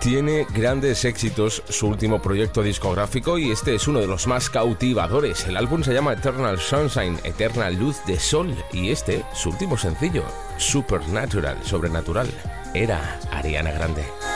Tiene grandes éxitos su último proyecto discográfico y este es uno de los más cautivadores. El álbum se llama Eternal Sunshine, Eterna Luz de Sol, y este, su último sencillo, Supernatural, Sobrenatural, era Ariana Grande.